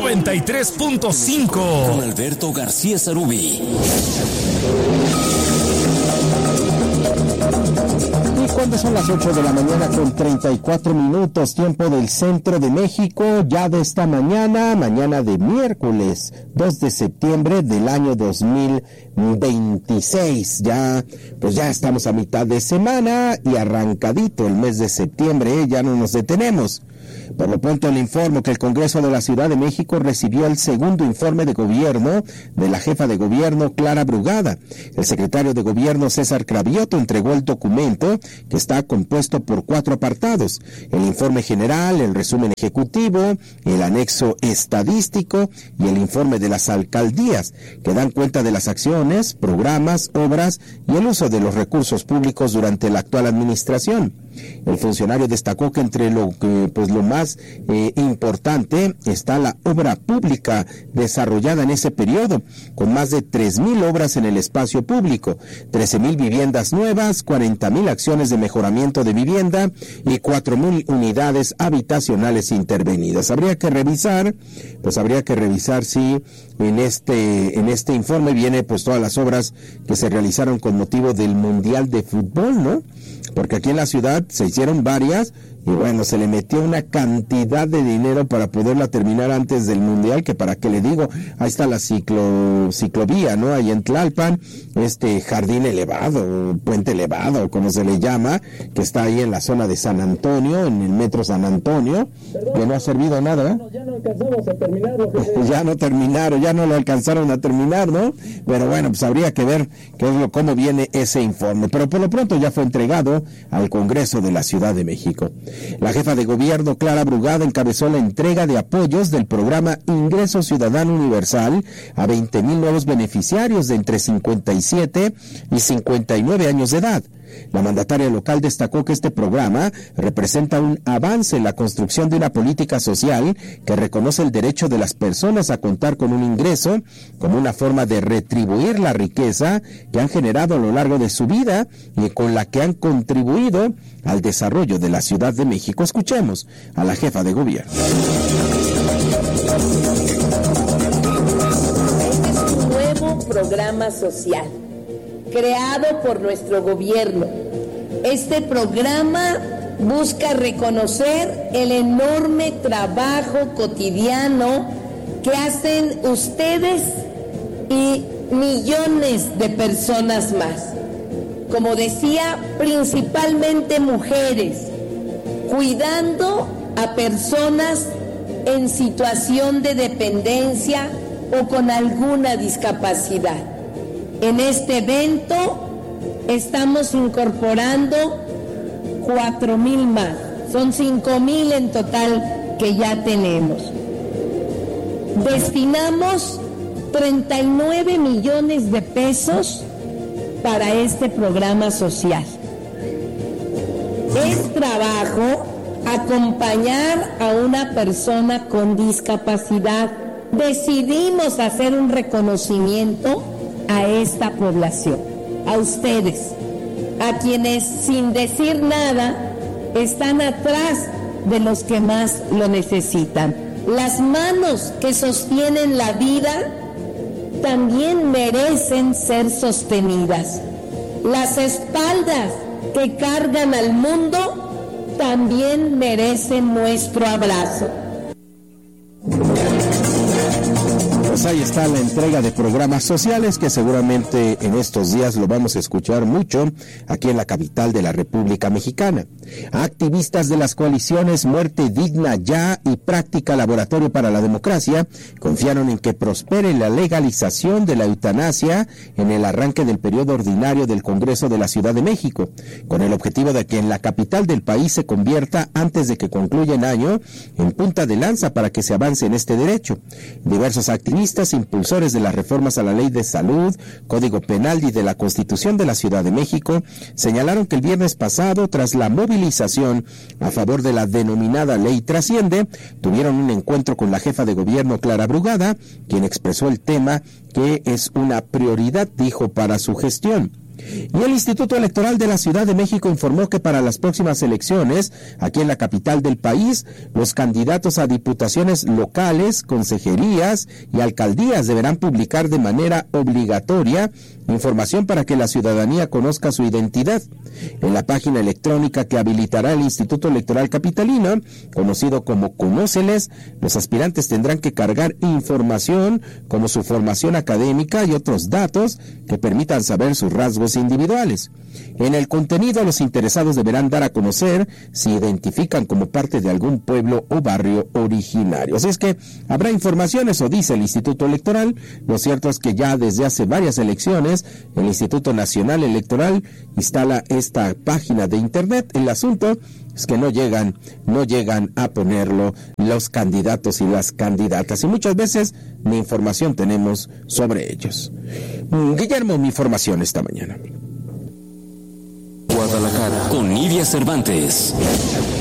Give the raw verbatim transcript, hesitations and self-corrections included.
noventa y tres punto cinco. Con Alberto García Sarubí. Y cuando son las ocho de la mañana con treinta y cuatro minutos, tiempo del centro de México, ya de esta mañana, mañana de miércoles dos de septiembre del año dos mil veintiséis. Ya, pues ya estamos a mitad de semana y arrancadito el mes de septiembre, ¿eh? Ya no nos detenemos. Por lo pronto le informo que el Congreso de la Ciudad de México recibió el segundo informe de gobierno de la jefa de gobierno Clara Brugada. El secretario de Gobierno César Cravioto entregó el documento, que está compuesto por cuatro apartados: el informe general, el resumen ejecutivo, el anexo estadístico y el informe de las alcaldías, que dan cuenta de las acciones, programas, obras y el uso de los recursos públicos durante la actual administración. El funcionario destacó que entre lo que pues lo más eh, importante está la obra pública desarrollada en ese periodo, con más de tres mil obras en el espacio público, trece mil viviendas nuevas, cuarenta mil acciones de mejoramiento de vivienda y cuatro mil unidades habitacionales intervenidas. Habría que revisar, pues habría que revisar si en este en este informe viene pues todas las obras que se realizaron con motivo del Mundial de Fútbol, ¿no? Porque aquí en la ciudad se hicieron varias y bueno, se le metió una cantidad de dinero para poderla terminar antes del Mundial, que para qué le digo, ahí está la ciclo, ciclovía, ¿no? Ahí en Tlalpan, este jardín elevado, puente elevado, como se le llama, que está ahí en la zona de San Antonio, en el metro San Antonio, que no ha servido nada, ¿eh? Ya no alcanzamos a terminarlo. Ya no terminaron, ya no lo alcanzaron a terminar, ¿no? Pero bueno, pues habría que ver qué es lo, cómo viene ese informe. Pero por lo pronto ya fue entregado al Congreso de la Ciudad de México. La jefa de gobierno, Clara Brugada, encabezó la entrega de apoyos del programa Ingreso Ciudadano Universal a veinte mil nuevos beneficiarios de entre cincuenta y siete y cincuenta y nueve años de edad. La mandataria local destacó que este programa representa un avance en la construcción de una política social que reconoce el derecho de las personas a contar con un ingreso como una forma de retribuir la riqueza que han generado a lo largo de su vida y con la que han contribuido al desarrollo de la Ciudad de México. Escuchemos a la jefa de gobierno. Este es un nuevo programa social creado por nuestro gobierno. Este programa busca reconocer el enorme trabajo cotidiano que hacen ustedes y millones de personas más. Como decía, principalmente mujeres, cuidando a personas en situación de dependencia o con alguna discapacidad. En este evento estamos incorporando cuatro mil más, son cinco mil en total que ya tenemos. Destinamos treinta y nueve millones de pesos para este programa social. Es trabajo acompañar a una persona con discapacidad. Decidimos hacer un reconocimiento a esta población, a ustedes, a quienes sin decir nada están atrás de los que más lo necesitan. Las manos que sostienen la vida también merecen ser sostenidas. Las espaldas que cargan al mundo también merecen nuestro abrazo. Pues ahí está la entrega de programas sociales que seguramente en estos días lo vamos a escuchar mucho aquí en la capital de la República Mexicana. Activistas de las coaliciones Muerte Digna Ya y Práctica Laboratorio para la Democracia confiaron en que prospere la legalización de la eutanasia en el arranque del periodo ordinario del Congreso de la Ciudad de México, con el objetivo de que en la capital del país se convierta antes de que concluya el año en punta de lanza para que se avance en este derecho. Diversos activistas impulsores de las reformas a la Ley de Salud, Código Penal y de la Constitución de la Ciudad de México señalaron que el viernes pasado, tras la movilización a favor de la denominada Ley Trasciende, tuvieron un encuentro con la jefa de gobierno Clara Brugada, quien expresó el tema que es una prioridad, dijo, para su gestión. Y el Instituto Electoral de la Ciudad de México informó que para las próximas elecciones, aquí en la capital del país, los candidatos a diputaciones locales, consejerías y alcaldías deberán publicar de manera obligatoria información para que la ciudadanía conozca su identidad. En la página electrónica que habilitará el Instituto Electoral Capitalino, conocido como Conóceles, los aspirantes tendrán que cargar información como su formación académica y otros datos que permitan saber sus rasgos individuales. En el contenido, los interesados deberán dar a conocer si identifican como parte de algún pueblo o barrio originario. Así es que habrá información, eso dice el Instituto Electoral. Lo cierto es que ya desde hace varias elecciones, el Instituto Nacional Electoral instala esta página de internet. El asunto es que no llegan, no llegan a ponerlo los candidatos y las candidatas, y muchas veces ni información tenemos sobre ellos. Guillermo, mi información esta mañana. Guadalajara, con Nidia Cervantes.